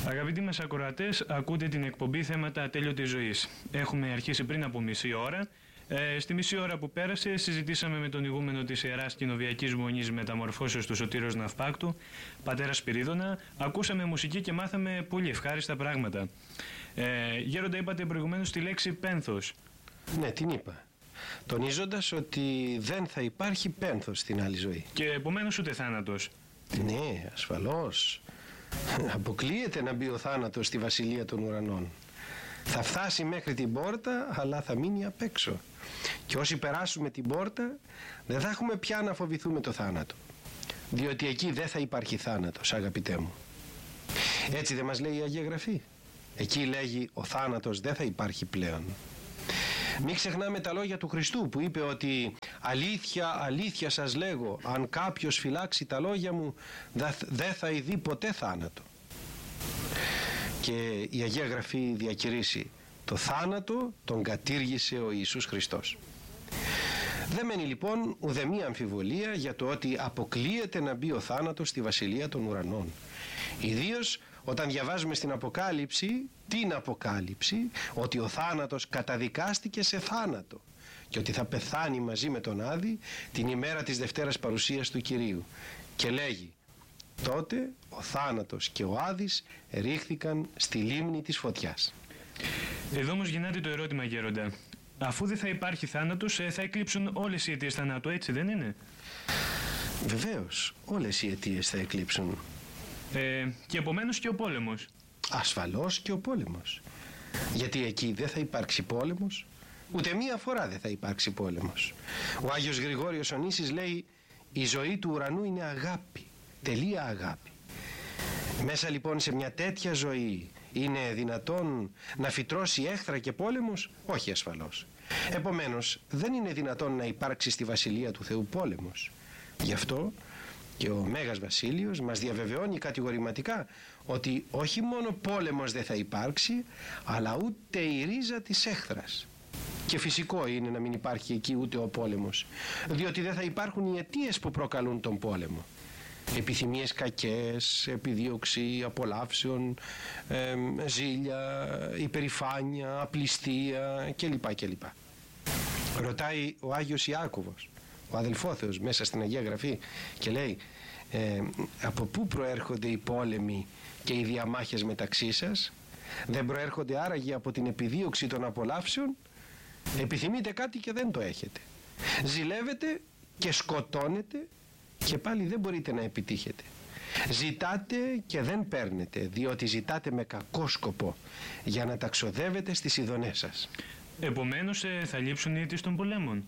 Αγαπητοί μας ακροατές, ακούτε την εκπομπή Θέματα Ατέλειωτης Ζωής. Έχουμε αρχίσει πριν από μισή ώρα. Στη μισή ώρα που πέρασε συζητήσαμε με τον ηγούμενο της Ιεράς Κοινοβιακής Μονής Μεταμορφώσεως του Σωτήρος Ναυπάκτου, πατέρα Σπυρίδωνα. Ακούσαμε μουσική και μάθαμε πολύ ευχάριστα πράγματα. Γέροντα, είπατε προηγουμένως τη λέξη πένθος. Ναι, την είπα. Τονίζοντας ότι δεν θα υπάρχει πένθος στην άλλη ζωή. Και επομένως ούτε θάνατος. Ναι, ασφαλώς. Αποκλείεται να μπει ο θάνατος στη βασιλεία των ουρανών. Θα φτάσει μέχρι την πόρτα, αλλά θα μείνει απ' έξω. Και όσοι περάσουμε την πόρτα, δεν θα έχουμε πια να φοβηθούμε το θάνατο. Διότι εκεί δεν θα υπάρχει θάνατος, αγαπητέ μου. Έτσι δεν μας λέει η Αγία Γραφή? Εκεί λέγει ο θάνατος δεν θα υπάρχει πλέον. Μην ξεχνάμε τα λόγια του Χριστού που είπε ότι αλήθεια, αλήθεια σας λέγω, αν κάποιος φυλάξει τα λόγια μου δεν θα ειδεί ποτέ θάνατο. Και η Αγία Γραφή διακηρύσει, το θάνατο τον κατήργησε ο Ιησούς Χριστός. Δεν μένει λοιπόν ουδέμια αμφιβολία για το ότι αποκλείεται να μπει ο θάνατος στη βασιλεία των ουρανών. Ιδίως όταν διαβάζουμε στην Αποκάλυψη, την Αποκάλυψη, ότι ο θάνατος καταδικάστηκε σε θάνατο και ότι θα πεθάνει μαζί με τον Άδη την ημέρα της Δευτέρας Παρουσίας του Κυρίου. Και λέγει, τότε ο θάνατος και ο Άδης ρίχθηκαν στη λίμνη της φωτιάς. Εδώ όμως γεννάται το ερώτημα, γέροντα. Αφού δεν θα υπάρχει θάνατος, θα εκλείψουν όλες οι αιτίες θανάτου, έτσι δεν είναι? Βεβαίως, όλες οι αιτίες θα εκλείψουν. Και επομένως και ο πόλεμος. Ασφαλώς και ο πόλεμος. Γιατί εκεί δεν θα υπάρξει πόλεμος, ούτε μία φορά δεν θα υπάρξει πόλεμος. Ο Άγιος Γρηγόριος ο Νήσης λέει, η ζωή του ουρανού είναι αγάπη, τελεία αγάπη. Μέσα λοιπόν σε μια τέτοια ζωή είναι δυνατόν να φυτρώσει έχθρα και πόλεμος? Όχι, ασφαλώς. Επομένως δεν είναι δυνατόν να υπάρξει στη Βασιλεία του Θεού πόλεμος. Γι' αυτό και ο Μέγας Βασίλειος μας διαβεβαιώνει κατηγορηματικά ότι όχι μόνο πόλεμος δεν θα υπάρξει, αλλά ούτε η ρίζα της έχθρας. Και φυσικό είναι να μην υπάρχει εκεί ούτε ο πόλεμος, διότι δεν θα υπάρχουν οι αιτίες που προκαλούν τον πόλεμο. Επιθυμίες κακές, επιδίωξη απολαύσεων, ζήλια, υπερηφάνεια, απληστία κλπ. Ρωτάει ο Άγιος Ιάκωβος, ο αδελφόθεος, μέσα στην Αγία Γραφή και λέει, από πού προέρχονται οι πόλεμοι και οι διαμάχες μεταξύ σας? Δεν προέρχονται άραγε από την επιδίωξη των απολαύσεων? Επιθυμείτε κάτι και δεν το έχετε, ζηλεύετε και σκοτώνετε και πάλι δεν μπορείτε να επιτύχετε. Ζητάτε και δεν παίρνετε, διότι ζητάτε με κακό σκοπό, για να τα ξοδεύετε στις ειδονές σας. Επομένως θα λείψουν οι αιτίες των πολέμων.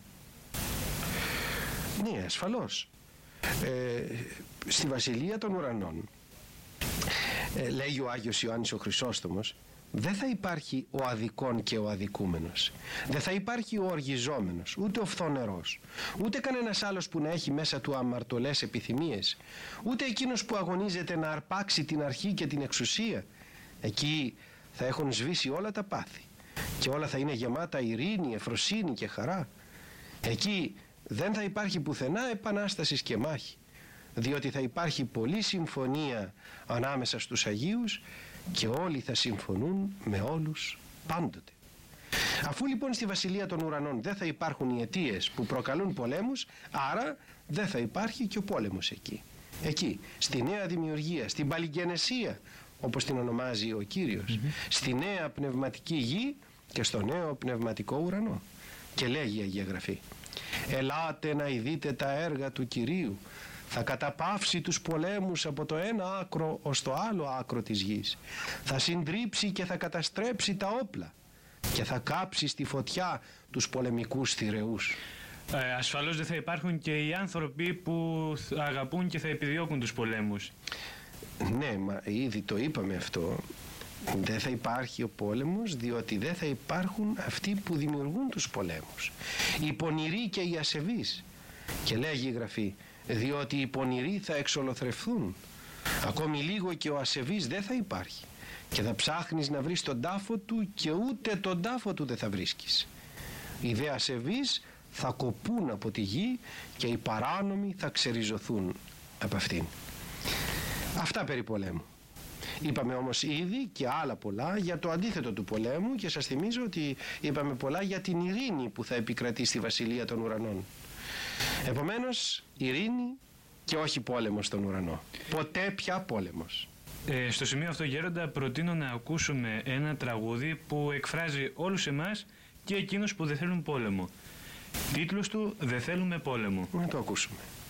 Ναι, ασφαλώς. Στη Βασιλεία των Ουρανών, λέγει ο Άγιος Ιωάννης ο Χρυσόστομος, δεν θα υπάρχει ο αδικόν και ο αδικούμενος. Δεν θα υπάρχει ο οργιζόμενος, ούτε ο φθονερός, ούτε κανένας άλλος που να έχει μέσα του αμαρτωλές επιθυμίες, ούτε εκείνος που αγωνίζεται να αρπάξει την αρχή και την εξουσία. Εκεί θα έχουν σβήσει όλα τα πάθη και όλα θα είναι γεμάτα ειρήνη, ευφροσύνη και χαρά. Εκεί δεν θα υπάρχει πουθενά επανάστασης και μάχη, διότι θα υπάρχει πολλή συμφωνία ανάμεσα στους Αγίους και όλοι θα συμφωνούν με όλους πάντοτε. Αφού λοιπόν στη Βασιλεία των Ουρανών δεν θα υπάρχουν οι αιτίες που προκαλούν πολέμους, άρα δεν θα υπάρχει και ο πόλεμος εκεί. Εκεί, στη νέα δημιουργία, στην παλιγενεσία, όπως την ονομάζει ο Κύριος, στη νέα πνευματική γη και στο νέο πνευματικό ουρανό. Και λέγει η Αγία Γραφή, ελάτε να ειδείτε τα έργα του Κυρίου, θα καταπαύσει τους πολέμους από το ένα άκρο ως το άλλο άκρο της γης, θα συντρίψει και θα καταστρέψει τα όπλα και θα κάψει στη φωτιά τους πολεμικούς θηρεούς. Ασφαλώς δεν θα υπάρχουν και οι άνθρωποι που αγαπούν και θα επιδιώκουν τους πολέμους. Ναι, μα ήδη το είπαμε αυτό. Δεν θα υπάρχει ο πόλεμος, διότι δεν θα υπάρχουν αυτοί που δημιουργούν τους πολέμους, οι πονηροί και οι ασεβείς. Και λέγει η Γραφή, διότι οι πονηροί θα εξολοθρευθούν. Ακόμη λίγο και ο ασεβής δεν θα υπάρχει, και θα ψάχνεις να βρεις τον τάφο του και ούτε τον τάφο του δεν θα βρίσκεις. Οι δε ασεβείς θα κοπούν από τη γη και οι παράνομοι θα ξεριζωθούν από αυτήν. Αυτά περί πολέμου. Είπαμε όμως ήδη και άλλα πολλά για το αντίθετο του πολέμου και σας θυμίζω ότι είπαμε πολλά για την ειρήνη που θα επικρατεί στη Βασιλεία των Ουρανών. Επομένως, ειρήνη και όχι πόλεμος στον ουρανό. Ποτέ πια πόλεμος. Στο σημείο αυτό, Γέροντα, προτείνω να ακούσουμε ένα τραγούδι που εκφράζει όλους εμάς και εκείνους που δεν θέλουν πόλεμο. Τίτλος του «Δεν θέλουμε πόλεμο». Να το ακούσουμε.